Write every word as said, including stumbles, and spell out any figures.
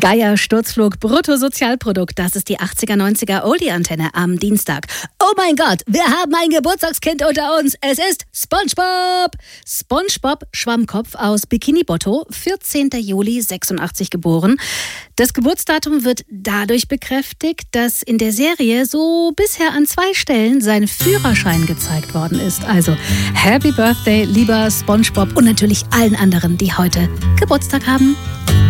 Geier Sturzflug Bruttosozialprodukt, das ist die achtziger, neunziger Oldie-Antenne am Dienstag. Oh mein Gott, wir haben ein Geburtstagskind unter uns. Es ist SpongeBob. SpongeBob Schwammkopf aus Bikini Botto, vierzehnter Juli sechsundachtzig geboren. Das Geburtsdatum wird dadurch bekräftigt, dass in der Serie so bisher an zwei Stellen sein Führerschein gezeigt worden ist. Also Happy Birthday, lieber SpongeBob, und natürlich allen anderen, die heute Geburtstag haben.